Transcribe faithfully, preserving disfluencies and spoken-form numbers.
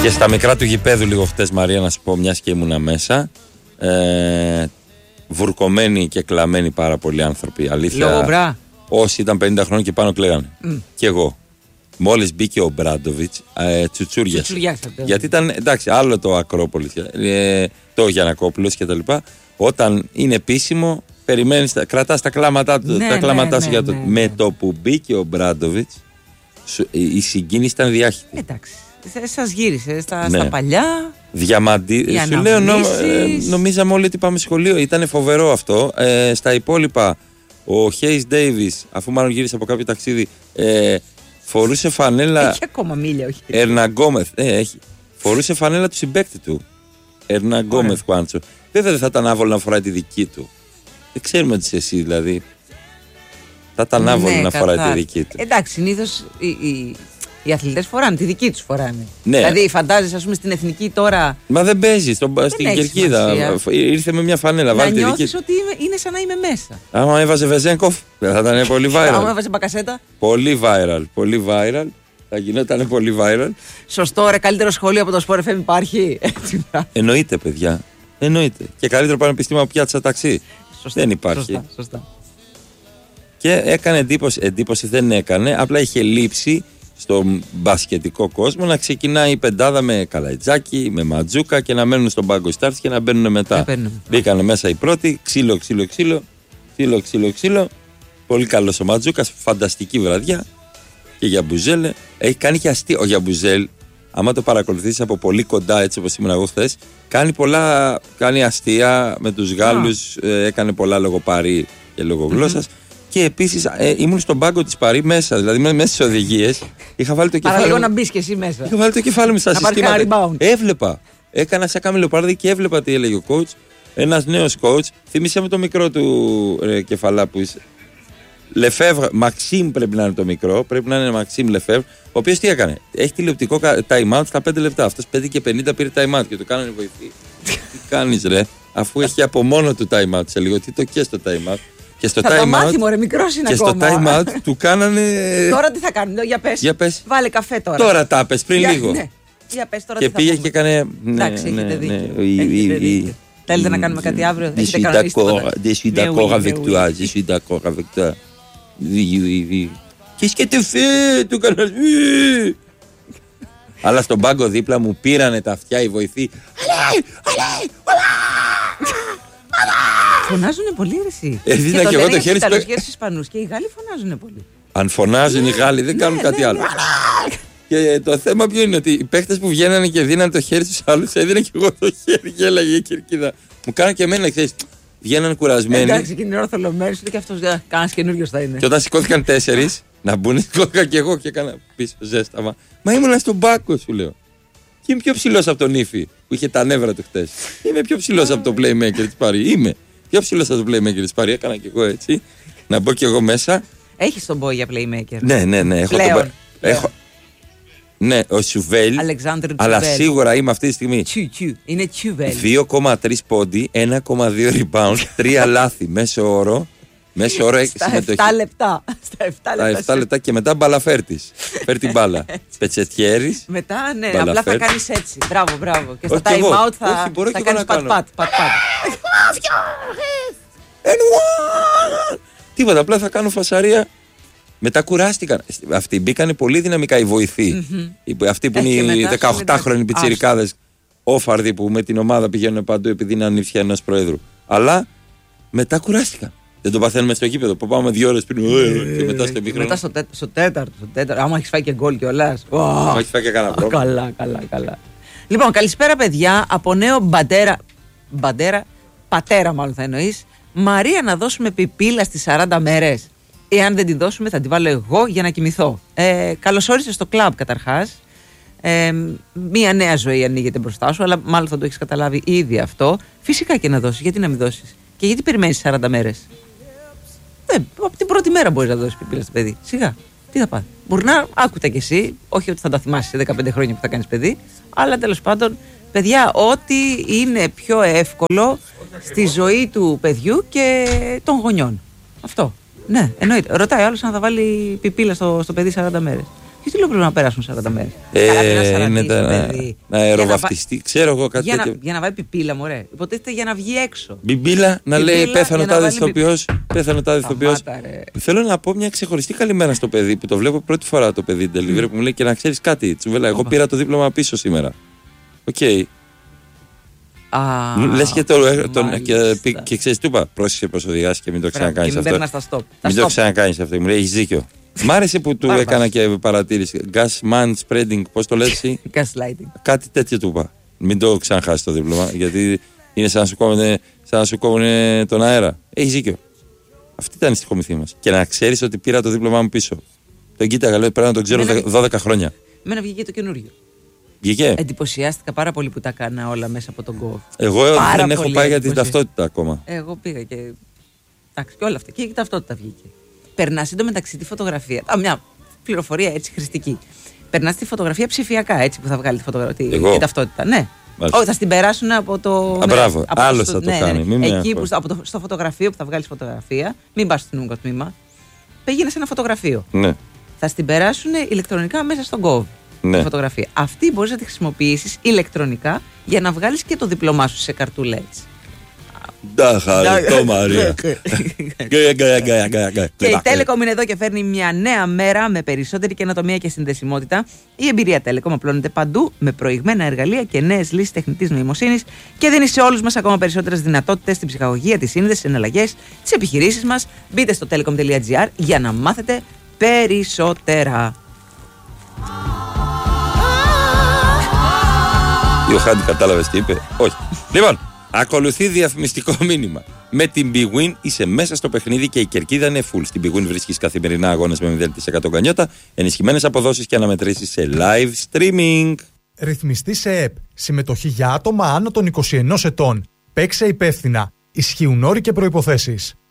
Και στα μικρά του γηπέδου λίγο χτες, Μαρία, να σου πω, μιας και ήμουνα μέσα. Ε, βουρκωμένοι και κλαμμένοι πάρα πολλοί άνθρωποι. Αλήθεια. Λόγω μπρά. Όσοι ήταν πενήντα χρόνων και πάνω κλαίγανε. Mm. Και εγώ. Μόλις μπήκε ο Μπράντοβιτς, ε, τσουτσούριασε. Γιατί ήταν, εντάξει, άλλο το Ακρόπολης, ε, το Γιαννακόπουλος κτλ. Όταν είναι επίσημο, περιμένεις, κρατάς τα κλάματά του, ναι, τα κλάματά ναι, σου ναι, για το. Ναι, ναι. Με το που μπήκε ο Μπράντοβιτς, η συγκίνηση ήταν διάχυτη. Εντάξει. Σας γύρισε στα, ναι. στα παλιά. Διαμαντή. Σου λέω, νο, ε, νομίζαμε όλοι ότι πάμε σχολείο. Ήταν φοβερό αυτό. Ε, στα υπόλοιπα, ο Χέις Ντέιβις, αφού μάλλον γύρισε από κάποιο ταξίδι, ε, φορούσε φανέλα. Έχει ακόμα μίλια, όχι. Ερναγκόμεθ. Ε, έχει. Φορούσε φανέλα του συμπαίκτη του. Ερναγκόμεθ Χουάντσο. Βέβαια δεν θα ήταν άβολο να φοράει τη δική του. Δεν ξέρουμε τι είσαι εσύ δηλαδή. Θα ήταν άβολο ναι, να φοράει τη δική του. Εντάξει, συνήθως οι, οι, οι αθλητές φοράνε, τη δική τους φοράνε. Ναι. Δηλαδή φαντάζεσαι, ας πούμε, στην εθνική τώρα. Μα δεν παίζει, στο, δεν στην Κερκίδα. Ήρθε με μια φανέλα. Να νιώθεις ότι είμαι, είναι σαν να είμαι μέσα. Άμα έβαζε Βεζένκοφ, θα ήταν πολύ viral. Άμα έβαζε Μπακασέτα. Πολύ viral, πολύ viral. Θα γινόταν πολύ viral. Σωστό, ρε, καλύτερο σχολείο από το Sport εφ εμ υπάρχει. Εννοείται, παιδιά. Εννοείται. Και καλύτερο πανεπιστήμιο από πιάτσα ταξί. Σωστά, δεν υπάρχει. Σωστά, σωστά. Και έκανε εντύπωση, εντύπωση δεν έκανε, απλά είχε λείψει στον μπασκετικό κόσμο να ξεκινάει η πεντάδα με Καλαϊτζάκη, με Ματζούκα και να μένουν στον πάγκο Στάρτς και να μπαίνουν μετά. Μπήκανε μέσα οι πρώτοι, ξύλο, ξύλο, ξύλο, ξύλο, ξύλο, ξύλο. Πολύ καλός ο Ματζούκας, φανταστική βραδιά. Και για Μπουζέλ, έχει κάνει και αστείο. Ο Γιαμπουζέλ, άμα το παρακολουθήσεις από πολύ κοντά, έτσι όπως ήμουν εγώ χθες, κάνει πολλά, κάνει αστεία με τους Γάλλους, oh. ε, έκανε πολλά λογοπαρή και λογογλώσσας. Mm-hmm. Και επίσης ε, ήμουν στον πάγκο της Παρί μέσα, δηλαδή μέσα στις οδηγίες. Είχα βάλει το κεφάλι. Παραλίγο να μπεις και εσύ μέσα. Είχα βάλει το κεφάλι μου στα συστήματα. Έβλεπα. Έκανα σαν καμιλοπάρδι και έβλεπα τι έλεγε ο coach. Ένας νέος coach. Θύμισε με το μικρό του ρε, κεφαλά που είσαι. Λεφεύρ, Μαξίμ πρέπει να είναι το μικρό. Πρέπει να είναι Μαξίμ Λεφεύρ. Ο οποίος τι έκανε. Έχει τηλεοπτικό time out στα πέντε λεπτά. Αυτός πέντε και πενήντα πήρε time out και το κάνανε βοηθή. Τι κάνεις ρε, αφού έχει από μόνο του time out σε λίγο. Τι το και στο time out. Και στο θα time το out, μάθει, μωρέ, μικρός είναι και ακόμα. στο time out του κάνανε. Τώρα τι θα κάνουν, για πες. Για πες. Βάλε καφέ τώρα. Τώρα τα πες, πριν για, λίγο. Ναι. Για πες τώρα και τι θα πήγε πούμε. και έκανε. Εντάξει, ναι, έχετε ναι, δίκιο. ναι, Έχετε δίκιο. Θέλετε να κάνουμε κάτι αύριο. Je suis d'accord avec toi. Je suis d'accord avec toi. Qu'est-ce que tu fais, του έκανα. Αλλά στον πάγκο δίπλα μου πήρανε τα αυτιά οι βοηθοί. Αλέ, αλέ, φωνάζουνε πολύ εσύ. Έδινα και, και εγώ το χέρι στους Ιταλούς Ισπανούς και οι Γάλλοι φωνάζουνε πολύ. Αν φωνάζουν οι Γάλλοι δεν κάνουν κάτι άλλο. Και το θέμα ποιο είναι, ότι οι παίχτες που βγαίνανε και δίνανε το χέρι στους άλλους, έδινα και εγώ το χέρι και έλεγε η Κερκίδα. Μου κάνανε και εμένα, ξέρεις, βγαίνανε κουρασμένοι. Εντάξει, και είναι ώρα θολωμένος, ούτε και αυτός κανένας καινούριος θα είναι. Και όταν σηκώθηκαν τέσσερις να μπουν, σηκώθηκα και εγώ και έκανα πίσω ζέσταμα. Μα ήμουνα στον πάκο, σου λέω. Και είμαι πιο ψηλός από τον Ήφη που είχε τα νεύρα του χτες. Είμαι πιο ψηλός από το playmaker της Παρί. Είμαι πιο ψηλός από το playmaker της Παρί. Έκανα και εγώ έτσι. Να μπω και εγώ μέσα. Έχεις τον boy για playmaker. Ναι, ναι, ναι. Έχω Πλέον. τον... Έχω... Ναι, ο Σουβέλ. Αλλά σίγουρα είμαι αυτή τη στιγμή. Τσου, τσου. Είναι Τσουβέλ. δύο κόμμα τρία πόντι, ένα κόμμα δύο rebound, τρία λάθη μέσο όρο. Μέσο όρο στα επτά λεπτά. Στα επτά λεπτά. επτά λεπτά και μετά μπαλαφέρτης. Φέρ την μπάλα. Πετσετιέρης. Μετά, ναι, απλά θα κάνεις έτσι. Μπράβο, μπράβο. Και στο time out θα, θα κάνεις πατ-πατ. Τίποτα, απλά θα κάνω φασαρία. Μετά κουράστηκαν. Αυτοί μπήκανε πολύ δυναμικά οι βοηθοί. Mm-hmm. Αυτοί που είναι οι δεκαοκτάχρονοι πιτσιρικάδες, όφαρδοι που με την ομάδα πηγαίνουν παντού επειδή είναι ανήψια ενός προέδρου. Αλλά μετά κουράστηκαν. Δεν το παθαίνουμε στο γήπεδο. Που πάμε δύο ώρες πριν. Ε, και μετά στο μήχρονο. Μετά στο, τέ, στο τέταρτο. Στο τέταρτο. Άμα έχει φάει και γκολ κιόλας. Άμα έχει φάει και κανένα πρόβλημα. Καλά, καλά, καλά. Λοιπόν, καλησπέρα παιδιά. Από νέο μπαντέρα. Μπαντέρα. Πατέρα, μάλλον θα εννοείς. Μαρία, να δώσουμε πιπίλα στις σαράντα μέρες. Εάν δεν την δώσουμε, θα την βάλω εγώ για να κοιμηθώ. Ε, καλώς όρισες στο κλαμπ καταρχάς. Ε, μία νέα ζωή ανοίγεται μπροστά σου, αλλά μάλλον θα το έχεις καταλάβει ήδη αυτό. Φυσικά και να δώσεις. Γιατί να μην δώσεις? Και γιατί περιμένεις σαράντα μέρες? Ε, από την πρώτη μέρα μπορείς να δώσεις πιπίλα στο παιδί. Σιγά. Τι θα πάθει? Μπορεί να άκουτα κι εσύ, όχι ότι θα τα θυμάσαι σε δεκαπέντε χρόνια που θα κάνεις παιδί, αλλά τέλος πάντων, παιδιά, ό,τι είναι πιο εύκολο στη ζωή του παιδιού και των γονιών. Αυτό. Ναι, εννοείται. Ρωτάει άλλος αν θα βάλει πιπίλα στο, στο παιδί σαράντα μέρες. Γιατί λέω πρέπει να περάσουν σαράντα μέρες. Ε, είναι τα, να, να αεροβαφτιστεί, ξέρω εγώ κάτι για τέτοιο. Να, για να βάλει πιπίλα, μωρέ. Υποτίθεται για να βγει έξω. Μπιμπίλα, να λέει πέθανε τάδε ηθοποιός. Πέθανε τάδε ηθοποιός. Θέλω να πω μια ξεχωριστή καλημέρα στο παιδί που το βλέπω πρώτη φορά το παιδί delivery mm. που μου λέει και να ξέρεις κάτι. Τσουβέλα, εγώ πήρα το δίπλωμα πίσω σήμερα. Οκ. Okay. Ah, λες και, το, τον, και, και ξέρεις του είπα, πρόσεξε πως οδηγάς και μην το ξανακάνεις αυτό. Μην το ξανακάνεις αυτό. Μου λέει έχεις δίκιο. Μ' άρεσε που του έκανα και παρατήρηση. Gas man spreading, πώς το λες εσύ? Gaslighting. Κάτι τέτοιο του είπα. Μην το ξαναχάσεις το δίπλωμα, γιατί είναι σαν να σου κόβουνε, σαν να σου κόβουνε τον αέρα. Έχεις δίκιο. Αυτή ήταν η στοιχομηθή μας. Και να ξέρεις ότι πήρα το δίπλωμά μου πίσω. Τον κοίταγα, λέω πρέπει να τον ξέρω Μένα... δώδεκα χρόνια. Μένα βγήκε το καινούριο. Βγήκε. Εντυπωσιάστηκα πάρα πολύ που τα κάνα όλα μέσα από τον Go. Εγώ πάρα δεν έχω πάει για την ταυτότητα ακόμα. Εγώ πήγα και. Εντάξει, και όλα αυτά. Και η ταυτότητα βγήκε. Περνά εντωμεταξύ τη φωτογραφία. Α, μια πληροφορία έτσι χρηστική. Περνά τη φωτογραφία ψηφιακά έτσι που θα βγάλει τη, φωτογραφία, την ταυτότητα. Ναι. Όχι, θα στην περάσουν από το. Α, μπράβο. Άλλο θα το ναι, κάνει. Ναι, ναι. Εκεί που, από το, στο φωτογραφείο που θα βγάλει φωτογραφία, μην πα στο νομικό τμήμα. Πήγαινε σε ένα φωτογραφείο. Ναι. Θα στην περάσουν ηλεκτρονικά μέσα στον Gov. Ναι. Τη φωτογραφία. Αυτή μπορεί να τη χρησιμοποιήσει ηλεκτρονικά για να βγάλει και το διπλωμά σου σε καρτούλα έτσι. Τα χαρετό Μαρία. Και η Telecom είναι εδώ και φέρνει μια νέα μέρα με περισσότερη καινοτομία και συνδεσιμότητα. Η εμπειρία Telecom απλώνεται παντού με προηγμένα εργαλεία και νέες λύσεις τεχνητής νοημοσύνης και δίνει σε όλους μας ακόμα περισσότερες δυνατότητες στην ψυχαγωγία, τη σύνδεση, τις εναλλαγές, τις επιχειρήσεις μας. Μπείτε στο telecom τελεία gr για να μάθετε περισσότερα. Ο Χάντι κατάλαβες τι είπε? Όχι. Λοιπόν, ακολουθεί διαφημιστικό μήνυμα. Με την Big Win είσαι μέσα στο παιχνίδι και η κερκίδα είναι full. Στην Big Win βρίσκεις καθημερινά αγώνες με μηδέν τοις εκατό γκανιότα, ενισχυμένες αποδόσεις και αναμετρήσεις σε live streaming. Ρυθμιστή σε ΕΠ. Συμμετοχή για άτομα άνω των είκοσι ενός ετών. Παίξε υπεύθυνα. Ισχύουν όροι και προϋποθέσεις.